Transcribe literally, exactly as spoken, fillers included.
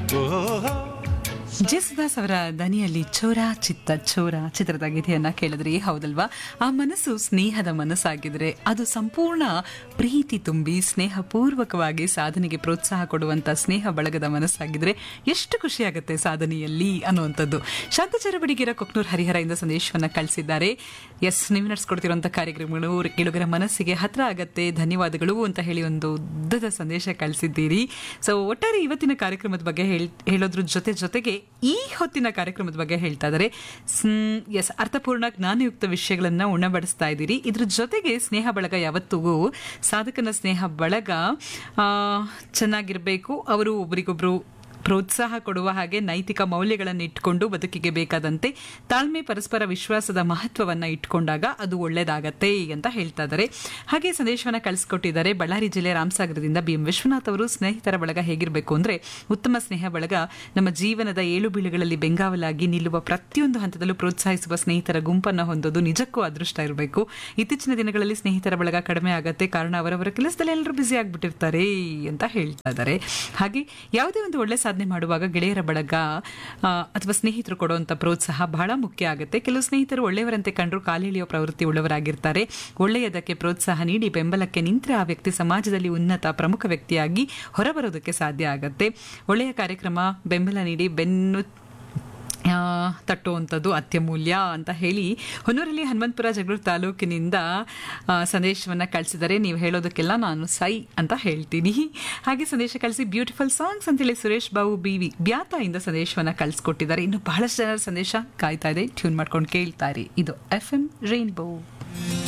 ಜೇಸುದಾಸ್ ಅವರ ದನಿಯಲ್ಲಿ ಚೋರ ಚಿತ್ತ ಚೋರ ಚಿತ್ರದ ಗೀತೆಯನ್ನ ಕೇಳಿದ್ರಿ, ಹೌದಲ್ವಾ? ಆ ಮನಸ್ಸು ಸ್ನೇಹದ ಮನಸ್ಸಾಗಿದ್ರೆ ಅದು ಸಂಪೂರ್ಣ ಪ್ರೀತಿ ತುಂಬಿ ಸ್ನೇಹಪೂರ್ವಕವಾಗಿ ಸಾಧನೆಗೆ ಪ್ರೋತ್ಸಾಹ ಕೊಡುವಂತ ಸ್ನೇಹ ಬಳಗದ ಮನಸ್ಸಾಗಿದ್ರೆ ಎಷ್ಟು ಖುಷಿಯಾಗುತ್ತೆ ಸಾಧನೆಯಲ್ಲಿ ಅನ್ನುವಂಥದ್ದು. ಶಾಂತಚಾರ ಬಡಿಗೇರ ಕೊಕ್ನೂರ್ ಹರಿಹರದಿಂದ ಸಂದೇಶವನ್ನ ಕಳಿಸಿದ್ದಾರೆ. ಎಸ್, ನೀವು ನಡೆಸ್ಕೊಡ್ತಿರುವಂತಹ ಕಾರ್ಯಕ್ರಮಗಳು ಕೇಳುಗರ ಮನಸ್ಸಿಗೆ ಹತ್ರ ಆಗತ್ತೆ, ಧನ್ಯವಾದಗಳು ಅಂತ ಹೇಳಿ ಒಂದು ಉದ್ದದ ಸಂದೇಶ ಕಳಿಸಿದ್ದೀರಿ. ಸೊ ಒಟ್ಟಾರೆ ಇವತ್ತಿನ ಕಾರ್ಯಕ್ರಮದ ಬಗ್ಗೆ ಹೇಳೋದ್ರ ಜೊತೆ ಜೊತೆಗೆ ಈ ಹೊತ್ತಿನ ಕಾರ್ಯಕ್ರಮದ ಬಗ್ಗೆ ಹೇಳ್ತಾ ಇದ್ದಾರೆ. ಎಸ್, ಅರ್ಥಪೂರ್ಣ ಜ್ಞಾನಯುಕ್ತ ವಿಷಯಗಳನ್ನ ಉಣಬಡಿಸ್ತಾ ಇದ್ದೀರಿ. ಇದ್ರ ಜೊತೆಗೆ ಸ್ನೇಹ ಬಳಗ ಯಾವತ್ತಿಗೂ ಸಾಧಕನ ಸ್ನೇಹ ಬಳಗ ಚೆನ್ನಾಗಿರ್ಬೇಕು, ಅವರು ಒಬ್ರಿಗೊಬ್ರು ಪ್ರೋತ್ಸಾಹ ಕೊಡುವ ಹಾಗೆ ನೈತಿಕ ಮೌಲ್ಯಗಳನ್ನು ಇಟ್ಕೊಂಡು ಬದುಕಿಗೆ ಬೇಕಾದಂತೆ ತಾಳ್ಮೆ, ಪರಸ್ಪರ ವಿಶ್ವಾಸದ ಮಹತ್ವವನ್ನ ಇಟ್ಕೊಂಡಾಗ ಅದು ಒಳ್ಳೇದಾಗತ್ತೆ ಅಂತ ಹೇಳ್ತಾ ಇದ್ದಾರೆ. ಹಾಗೆ ಸಂದೇಶವನ್ನ ಕಳಿಸ್ಕೊಟ್ಟಿದ್ದಾರೆ ಬಳ್ಳಾರಿ ಜಿಲ್ಲೆ ರಾಮಸಾಗರದಿಂದ ಬಿ ಎಂ ವಿಶ್ವನಾಥ್ ಅವರು. ಸ್ನೇಹಿತರ ಬಳಗ ಹೇಗಿರಬೇಕು ಅಂದ್ರೆ, ಉತ್ತಮ ಸ್ನೇಹ ಬಳಗ ನಮ್ಮ ಜೀವನದ ಏಳು ಬೀಳುಗಳಲ್ಲಿ ಬೆಂಗಾವಲಾಗಿ ನಿಲ್ಲುವ ಪ್ರತಿಯೊಂದು ಹಂತದಲ್ಲೂ ಪ್ರೋತ್ಸಾಹಿಸುವ ಸ್ನೇಹಿತರ ಗುಂಪನ್ನು ಹೊಂದೋದು ನಿಜಕ್ಕೂ ಅದೃಷ್ಟ ಇರಬೇಕು. ಇತ್ತೀಚಿನ ದಿನಗಳಲ್ಲಿ ಸ್ನೇಹಿತರ ಬಳಗ ಕಡಿಮೆ ಆಗತ್ತೆ, ಕಾರಣ ಅವರವರ ಕೆಲಸದಲ್ಲಿ ಎಲ್ಲರೂ ಬ್ಯುಸಿ ಆಗ್ಬಿಟ್ಟಿರ್ತಾರೆ ಅಂತ ಹೇಳ್ತಾ ಇದ್ದಾರೆ. ಹಾಗೆ ಯಾವುದೇ ಒಂದು ಒಳ್ಳೆ ಸಾಧನೆ ಮಾಡುವಾಗ ಗೆಳೆಯರ ಬಳಗ ಅಥವಾ ಸ್ನೇಹಿತರು ಕೊಡುವಂತ ಪ್ರೋತ್ಸಾಹ ಬಹಳ ಮುಖ್ಯ ಆಗುತ್ತೆ. ಕೆಲವು ಸ್ನೇಹಿತರು ಒಳ್ಳೆಯವರಂತೆ ಕಂಡ್ರು ಕಾಲೆಳೆಯುವ ಪ್ರವೃತ್ತಿ ಉಳ್ಳವರಾಗಿರ್ತಾರೆ. ಒಳ್ಳೆಯದಕ್ಕೆ ಪ್ರೋತ್ಸಾಹ ನೀಡಿ ಬೆಂಬಲಕ್ಕೆ ನಿಂತರೆ ಆ ವ್ಯಕ್ತಿ ಸಮಾಜದಲ್ಲಿ ಉನ್ನತ ಪ್ರಮುಖ ವ್ಯಕ್ತಿಯಾಗಿ ಹೊರಬರೋದಕ್ಕೆ ಸಾಧ್ಯ ಆಗುತ್ತೆ. ಒಳ್ಳೆಯ ಕಾರ್ಯಕ್ರಮ ಬೆಂಬಲ ನೀಡಿ ಬೆನ್ನು ತಟ್ಟುವಂಥದ್ದು ಅತ್ಯಮೂಲ್ಯ ಅಂತ ಹೇಳಿ ಹೊನ್ನೂರಲ್ಲಿ ಹನುಮಂತಪುರ ಜಗಳೂರು ತಾಲೂಕಿನಿಂದ ಸಂದೇಶವನ್ನು ಕಳಿಸಿದರೆ, ನೀವು ಹೇಳೋದಕ್ಕೆಲ್ಲ ನಾನು ಸೈ ಅಂತ ಹೇಳ್ತೀನಿ. ಹಾಗೆ ಸಂದೇಶ ಕಳಿಸಿ ಬ್ಯೂಟಿಫುಲ್ ಸಾಂಗ್ಸ್ ಅಂತೇಳಿ ಸುರೇಶ್ ಬಾಬು ಬಿ ವಿ ಬ್ಯಾತ ಇಂದ ಸಂದೇಶವನ್ನು ಕಳಿಸ್ಕೊಟ್ಟಿದ್ದಾರೆ. ಇನ್ನು ಬಹಳಷ್ಟು ಜನರ ಸಂದೇಶ ಕಾಯ್ತಾ ಇದೆ, ಟ್ಯೂನ್ ಮಾಡ್ಕೊಂಡು ಕೇಳ್ತಾರೆ. ಇದು ಎಫ್ ಎಂ ರೈನ್ಬೋ.